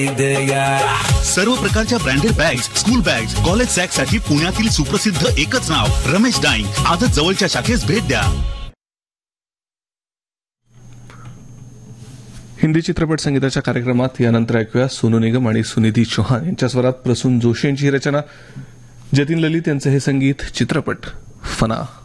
सर्व प्रकारच्या branded bags, school bags, college sack साठी पुण्यातील सुप्रसिद्ध एकच नाव रमेश डाईंग. आजच जवळच्या शाखेस भेट द्या. हिंदी चित्रपट संगीताच्या कार्यक्रमात यानंतर ऐकूया सोनू निगम आणि सुनिधी चौहान यांच्या स्वरात प्रसून जोशी यांची रचना, जतीन ललित यांचं हे संगीत. चित्रपट फना.